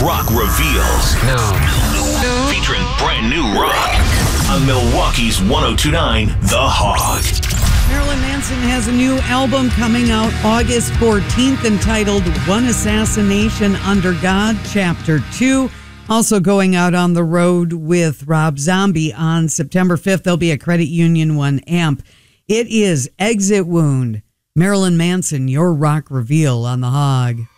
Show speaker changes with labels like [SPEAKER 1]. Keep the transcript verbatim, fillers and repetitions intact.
[SPEAKER 1] Rock Reveals.
[SPEAKER 2] No. No.
[SPEAKER 1] Featuring brand new rock on Milwaukee's one oh two point nine The Hog.
[SPEAKER 3] Marilyn Manson has a new album coming out August fourteenth entitled One Assassination Under God, Chapter two. Also going out on the road with Rob Zombie on September fifth. There'll be a Credit Union One amp. It is Exit Wound. Marilyn Manson, your rock reveal on The Hog.